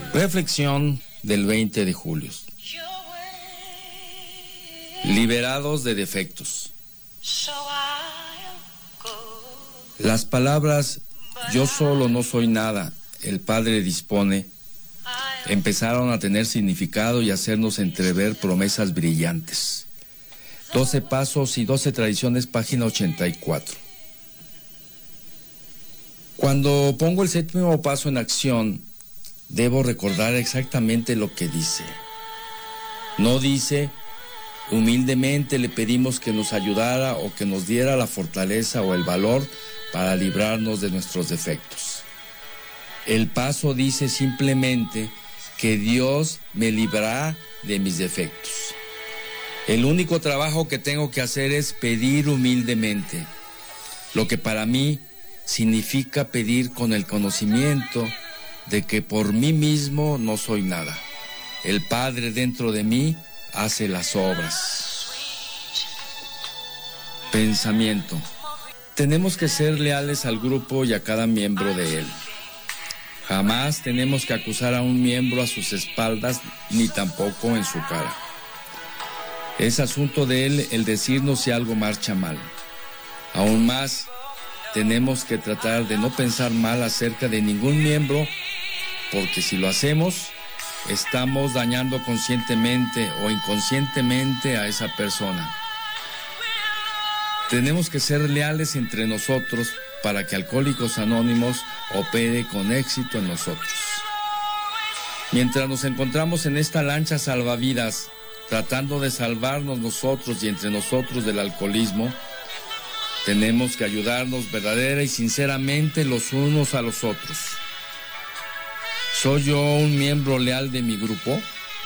Reflexión del 20 de julio. Liberados de defectos. Las palabras "yo solo no soy nada, el Padre dispone" empezaron a tener significado y hacernos entrever promesas brillantes. 12 pasos y 12 tradiciones, página 84. Cuando pongo el séptimo paso en acción, debo recordar exactamente lo que dice. No dice: humildemente le pedimos que nos ayudara o que nos diera la fortaleza o el valor para librarnos de nuestros defectos. El paso dice simplemente que Dios me librará de mis defectos. El único trabajo que tengo que hacer es pedir humildemente, lo que para mí significa pedir con el conocimiento de que por mí mismo no soy nada. El Padre dentro de mí hace las obras. Pensamiento. Tenemos que ser leales al grupo y a cada miembro de él. Jamás tenemos que acusar a un miembro a sus espaldas, ni tampoco en su cara. Es asunto de él el decirnos si algo marcha mal. Aún más, tenemos que tratar de no pensar mal acerca de ningún miembro, porque si lo hacemos, estamos dañando conscientemente o inconscientemente a esa persona. Tenemos que ser leales entre nosotros para que Alcohólicos Anónimos opere con éxito en nosotros. Mientras nos encontramos en esta lancha salvavidas, tratando de salvarnos nosotros y entre nosotros del alcoholismo, tenemos que ayudarnos verdadera y sinceramente los unos a los otros. ¿Soy yo un miembro leal de mi grupo?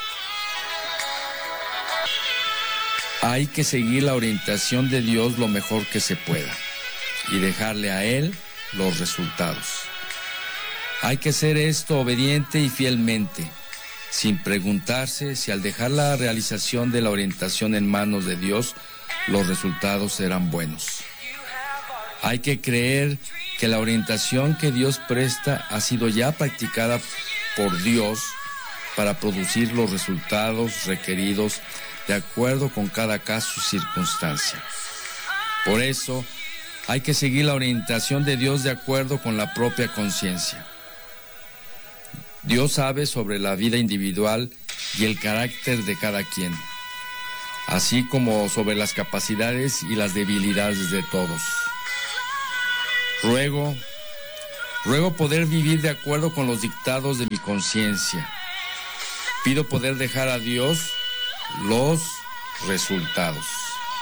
Hay que seguir la orientación de Dios lo mejor que se pueda y dejarle a Él los resultados. Hay que hacer esto obediente y fielmente, sin preguntarse si al dejar la realización de la orientación en manos de Dios, los resultados serán buenos. Hay que creer que la orientación que Dios presta ha sido ya practicada por Dios para producir los resultados requeridos de acuerdo con cada caso y circunstancia. Por eso, hay que seguir la orientación de Dios de acuerdo con la propia conciencia. Dios sabe sobre la vida individual y el carácter de cada quien, así como sobre las capacidades y las debilidades de todos. Ruego poder vivir de acuerdo con los dictados de mi conciencia. Pido poder dejar a Dios los resultados.